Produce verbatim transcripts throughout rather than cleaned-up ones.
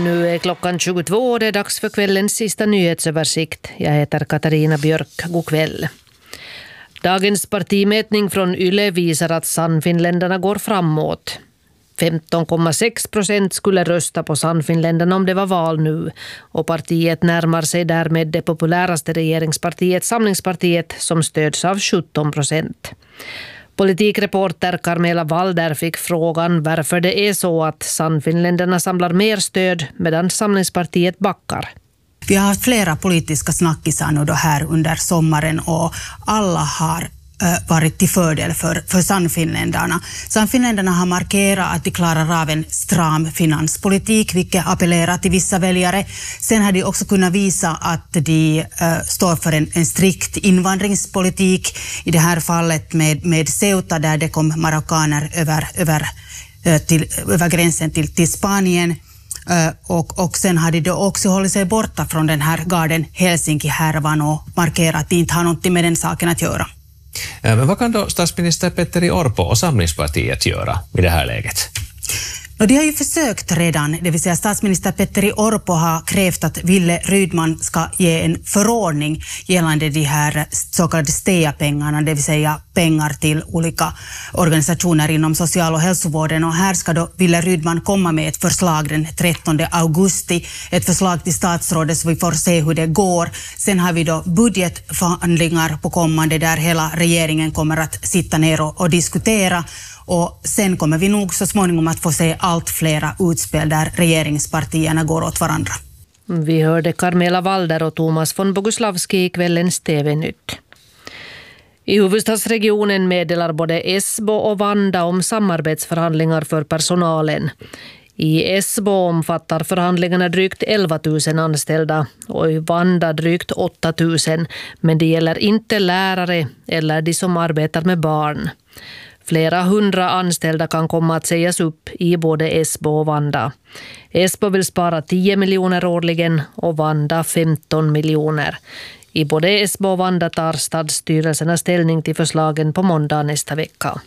Nu är klockan tjugotvå och det är dags för kvällens sista nyhetsöversikt. Jag heter Katarina Björk. God kväll. Dagens partimätning från Yle visar att Sannfinländarna går framåt. femton komma sex procent skulle rösta på Sannfinländarna om det var val nu. Och partiet närmar sig därmed det populäraste regeringspartiet Samlingspartiet som stöds av sjutton procent. Politikreporter Carmela Walder fick frågan varför det är så att Sannfinländarna samlar mer stöd medan Samlingspartiet backar. Vi har haft flera politiska snackisar nu då här under sommaren och alla har varit till fördel för, för Sannfinländarna. Sannfinländarna har markerat att de klarar av en stram finanspolitik, vilket appellerar till vissa väljare. Sen har de också kunnat visa att de uh, står för en, en strikt invandringspolitik. I det här fallet med, med Ceuta där det kom marockaner över, över, uh, till, över gränsen till, till Spanien. Uh, och, och sen har de då också hållit sig borta från den här garden Helsinki-härvan och markerat att de inte har något med den saken att göra. Men vad kan då statsminister Petteri Orpo och Samlingspartiet göra i det här läget? Och de har ju försökt redan, det vill säga statsminister Petteri Orpo har krävt att Ville Rydman ska ge en förordning gällande de här så kallade STEA-pengarna, det vill säga pengar till olika organisationer inom social- och hälsovården. Och här ska då Ville Rydman komma med ett förslag den trettonde augusti, ett förslag till statsrådet så vi får se hur det går. Sen har vi då budgetförhandlingar på kommande där hela regeringen kommer att sitta ner och, och diskutera. Och sen kommer vi nog så småningom att få se allt flera utspel där regeringspartierna går åt varandra. Vi hörde Carmela Walder och Thomas von Boguslavski i kvällens T V-nytt. I huvudstadsregionen meddelar både Esbo och Vanda om samarbetsförhandlingar för personalen. I Esbo omfattar förhandlingarna drygt elva tusen anställda och i Vanda drygt åtta tusen, men det gäller inte lärare eller de som arbetar med barn. Flera hundra anställda kan komma att sägas upp i både Esbo och Vanda. Esbo vill spara tio miljoner årligen och Vanda femton miljoner. I både Esbo och Vanda tar stadsstyrelserna ställning till förslagen på måndag nästa vecka.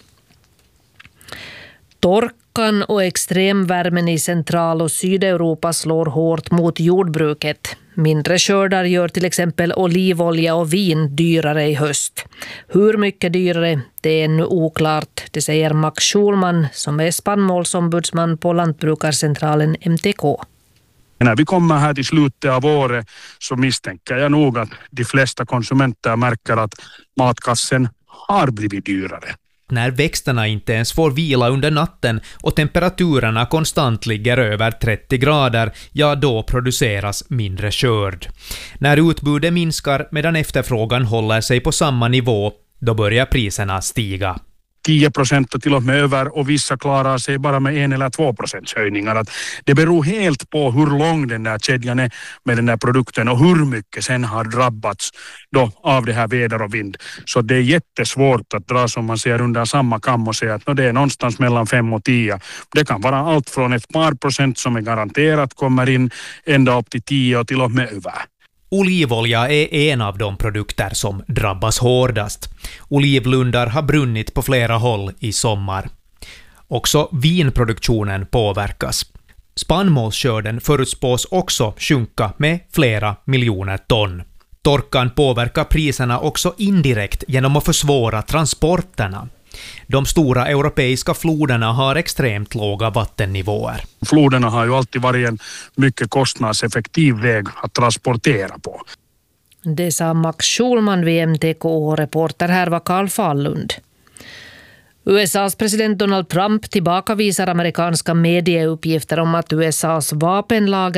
Torkan och extremvärmen i Central- och Sydeuropa slår hårt mot jordbruket. Mindre skördar gör till exempel olivolja och vin dyrare i höst. Hur mycket dyrare, det är ännu oklart, det säger Max Schulman som är spannmålsombudsman på Lantbrukarcentralen M T K. När vi kommer här till slutet av året så misstänker jag nog att de flesta konsumenter märker att matkassen har blivit dyrare. När växterna inte ens får vila under natten och temperaturerna konstant ligger över trettio grader, ja då produceras mindre skörd. När utbudet minskar medan efterfrågan håller sig på samma nivå, då börjar priserna stiga. tio procent och till och med över och vissa klarar sig bara med en eller två procents höjningar. Att det beror helt på hur lång den där kedjan är med den där produkten och hur mycket sen har drabbats då av det här väder och vind. Så det är jättesvårt att dra som man ser under samma kam och säga att no, det är någonstans mellan fem och tio. Det kan vara allt från ett par procent som är garanterat kommer in ända upp till tio och till och med över. Olivolja är en av de produkter som drabbas hårdast. Olivlundar har brunnit på flera håll i sommar. Också vinproduktionen påverkas. Spannmålsskörden förutspås också sjunka med flera miljoner ton. Torkan påverkar priserna också indirekt genom att försvåra transporterna. De stora europeiska floderna har extremt låga vattennivåer. Floderna har ju alltid varit en mycket kostnadseffektiv väg att transportera på. Det sa Max Schulman vid M T K och reporter här var Carl Fallund. U S A:s president Donald Trump tillbakavisar amerikanska medieuppgifter om att U S A:s vapenlager